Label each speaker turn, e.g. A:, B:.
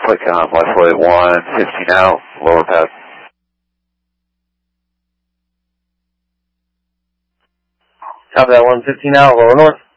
A: Click on Westway 115 out, lower path.
B: Copy that 115 out, lower north.